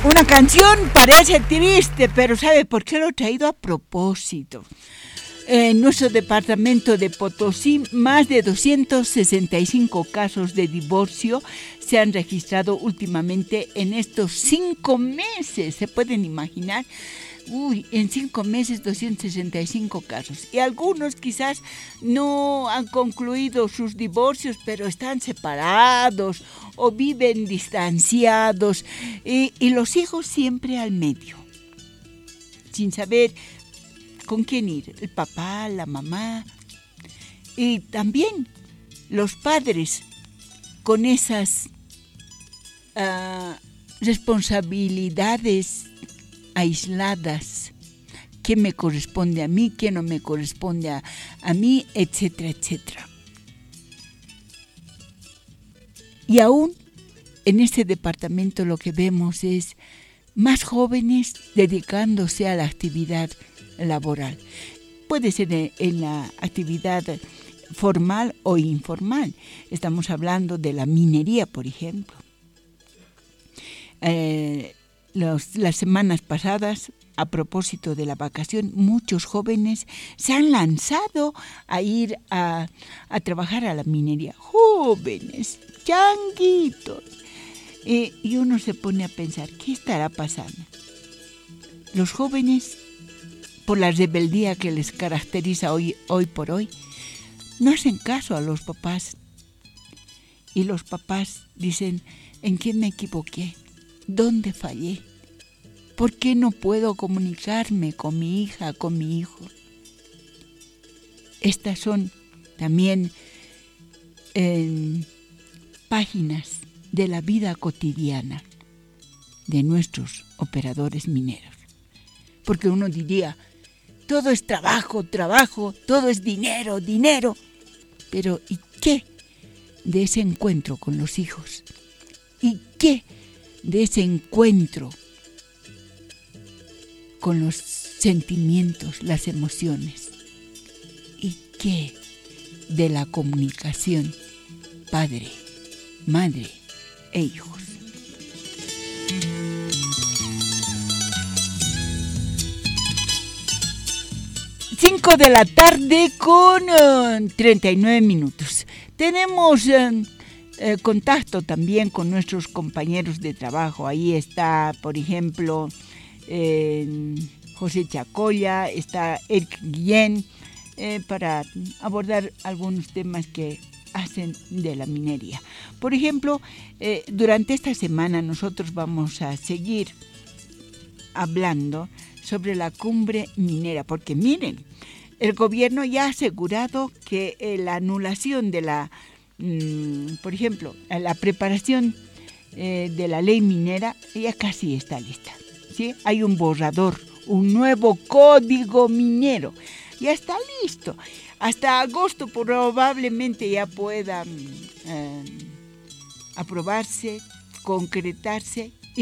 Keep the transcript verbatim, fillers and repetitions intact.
Una canción parece triste, pero ¿sabe por qué lo he traído a propósito? En nuestro departamento de Potosí, más de doscientos sesenta y cinco casos de divorcio se han registrado últimamente en estos cinco meses. ¿Se pueden imaginar? Uy, en cinco meses doscientos sesenta y cinco casos. Y algunos quizás no han concluido sus divorcios, pero están separados o viven distanciados. Y, y los hijos siempre al medio, sin saber con quién ir. El papá, la mamá. Y también los padres con esas uh, responsabilidades aisladas, qué me corresponde a mí, qué no me corresponde a, a mí, etcétera, etcétera. Y aún en este departamento lo que vemos es más jóvenes dedicándose a la actividad laboral. Puede ser en, en la actividad formal o informal. Estamos hablando de la minería, por ejemplo. Eh, Los, las semanas pasadas, a propósito de la vacación, muchos jóvenes se han lanzado a ir a, a trabajar a la minería. Jóvenes, changuitos. Eh, y uno se pone a pensar, ¿qué estará pasando? Los jóvenes, por la rebeldía que les caracteriza hoy, hoy por hoy, no hacen caso a los papás. Y los papás dicen, ¿en qué me equivoqué? ¿Dónde fallé? ¿Por qué no puedo comunicarme con mi hija, con mi hijo? Estas son también eh, páginas de la vida cotidiana de nuestros operadores mineros. Porque uno diría, todo es trabajo, trabajo, todo es dinero, dinero. Pero ¿y qué de ese encuentro con los hijos? ¿Y qué de ese encuentro con los sentimientos, las emociones? ¿Y qué de la comunicación padre, madre e hijos? Cinco de la tarde con uh, treinta y nueve minutos. Tenemos Uh, Eh, contacto también con nuestros compañeros de trabajo. Ahí está, por ejemplo, eh, José Chacoya, está Eric Guillén, eh, para abordar algunos temas que hacen de la minería. Por ejemplo, eh, durante esta semana nosotros vamos a seguir hablando sobre la cumbre minera, porque miren, el gobierno ya ha asegurado que eh, la anulación de la por ejemplo, la preparación eh, de la ley minera ya casi está lista, ¿sí? Hay un borrador, un nuevo código minero, ya está listo. Hasta agosto probablemente ya pueda eh, aprobarse, concretarse